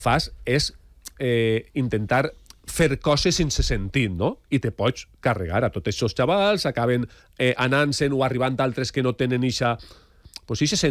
fas és intentar fer coses sense sentit, no? I te pots carregar a tots aquests xavals, acaben anant-se'n o arribant altres que no tenen ixa sentit